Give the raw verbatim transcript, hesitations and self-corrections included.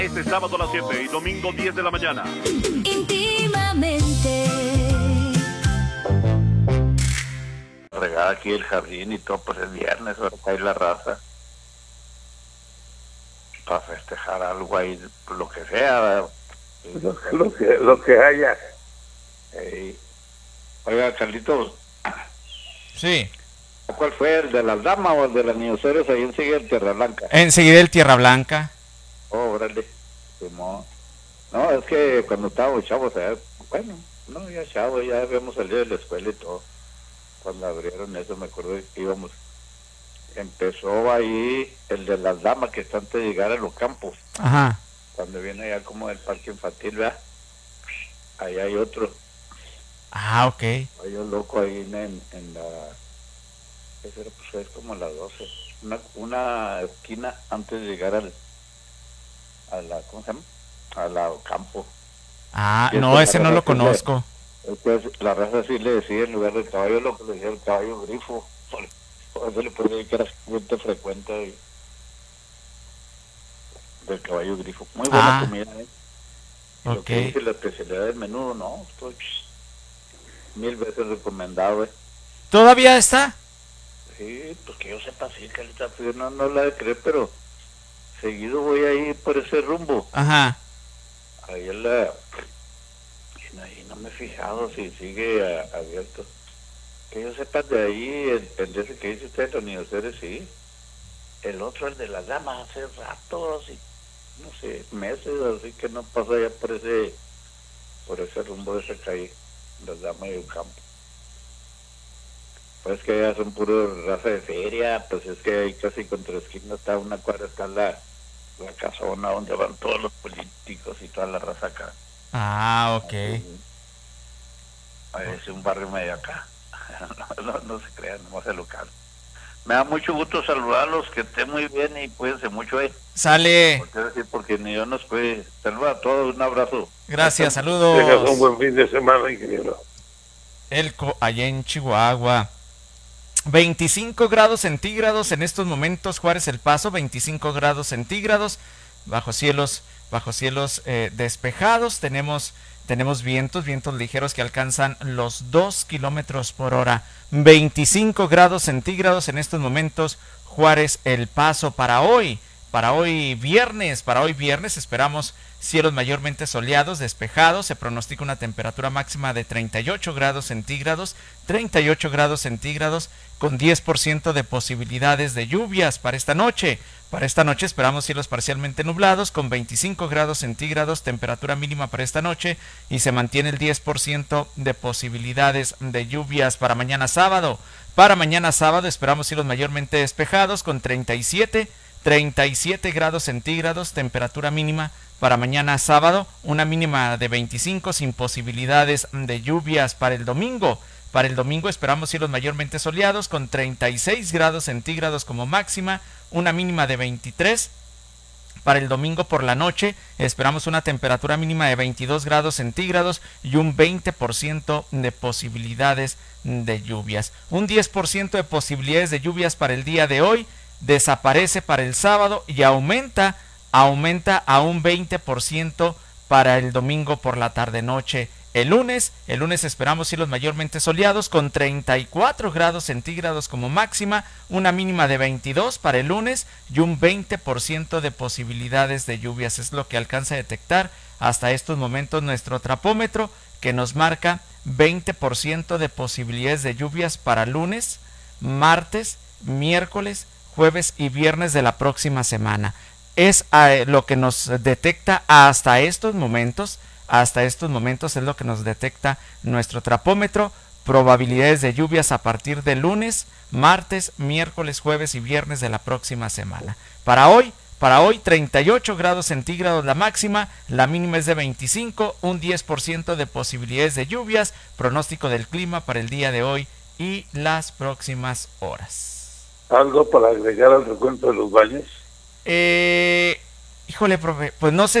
Este sábado a las siete y domingo diez de la mañana. Íntimamente. Regada aquí el jardín y todo, pues es viernes, ahora cae la raza. Para festejar algo ahí, lo que sea. Lo, lo que lo que haya. Eh, oiga, Carlitos. Sí. ¿Cuál fue? ¿El de las damas o el de las niñoceros ahí enseguida en Tierra Blanca? Enseguida el Tierra Blanca. Oh, órale. No, no, es que cuando estábamos chavos, eh, bueno, no, ya chavos, ya habíamos salido de la escuela y todo. Cuando abrieron eso, me acuerdo que íbamos. Empezó ahí el de las damas que está antes de llegar a los campos. Ajá. Cuando viene allá como el parque infantil, ¿verdad? Ahí hay otro. Ah, ok. Hay un loco ahí en, en la... Eso era, pues es como las doce. Una, una esquina antes de llegar al... a la... ¿Cómo se llama? A la campo. Ah, Y no, este, ese la no lo raza sí le- conozco. Entonces, la raza sí le decía en lugar del caballo loco, le decía el caballo grifo. Por, por eso le ponía que era gente frecuente ahí, del caballo grifo. Muy buena Ah, comida, ¿eh? Lo ok. que dice la especialidad del menudo, no, estoy mil veces recomendado, ¿eh? ¿Todavía está? Sí, pues que yo sepa, sí, Carlita, pues yo no, no la de creer, pero seguido voy ahí por ese rumbo. Ajá. Ahí en la... y no, y no me he fijado si sigue a- abierto. Que yo sepa de ahí, el, el de ese que dice usted, los niñoceros, sí. El otro, el de las damas, hace rato, así, no sé, meses, así que no pasa ya por ese, por ese rumbo de esa calle, las damas y el campo. Pues que ya son puro raza de feria, pues es que ahí casi contra la esquina está una cuadra, está la, la casona donde van todos los políticos y toda la raza acá. Ah, ok. Es un barrio medio acá. No, no, no se crean, nomás el local. Me da mucho gusto saludarlos, que estén muy bien y cuídense mucho, eh. Sale. Porque, decir, porque ni yo nos puede. Saludos a todos, un abrazo. Gracias, Tengas un saludos. buen fin de semana, ingeniero. Elco, allá en Chihuahua. veinticinco grados centígrados en estos momentos, Juárez El Paso, veinticinco grados centígrados, bajo cielos, bajo cielos eh, despejados, tenemos, tenemos vientos, vientos ligeros que alcanzan los dos kilómetros por hora, veinticinco grados centígrados en estos momentos, Juárez El Paso. Para hoy, para hoy viernes, para hoy viernes esperamos cielos mayormente soleados, despejados, se pronostica una temperatura máxima de treinta y ocho grados centígrados, treinta y ocho grados centígrados, con diez por ciento de posibilidades de lluvias para esta noche. Para esta noche esperamos cielos parcialmente nublados, con veinticinco grados centígrados, temperatura mínima para esta noche, y se mantiene el diez por ciento de posibilidades de lluvias para mañana sábado. Para mañana sábado esperamos cielos mayormente despejados, con treinta y siete, treinta y siete grados centígrados, temperatura mínima para mañana sábado, una mínima de veinticinco sin posibilidades de lluvias para el domingo. Para el domingo esperamos cielos mayormente soleados con treinta y seis grados centígrados como máxima, una mínima de veintitrés. Para el domingo por la noche esperamos una temperatura mínima de veintidós grados centígrados y un veinte por ciento de posibilidades de lluvias. Un diez por ciento de posibilidades de lluvias para el día de hoy, desaparece para el sábado y aumenta, aumenta a un veinte por ciento para el domingo por la tarde-noche. El lunes, el lunes esperamos cielos mayormente soleados con treinta y cuatro grados centígrados como máxima, una mínima de veintidós para el lunes y un veinte por ciento de posibilidades de lluvias. Es lo que alcanza a detectar hasta estos momentos nuestro trapómetro, que nos marca veinte por ciento de posibilidades de lluvias para lunes, martes, miércoles, jueves y viernes de la próxima semana. Es eh, lo que nos detecta hasta estos momentos. Hasta estos momentos es lo que nos detecta nuestro trapómetro. Probabilidades de lluvias a partir de lunes, martes, miércoles, jueves y viernes de la próxima semana. Para hoy, para hoy treinta y ocho grados centígrados la máxima, la mínima es de veinticinco, un diez por ciento de posibilidades de lluvias. Pronóstico del clima para el día de hoy y las próximas horas. ¿Algo para agregar al recuento de los baños? Eh, híjole, profe, pues no sé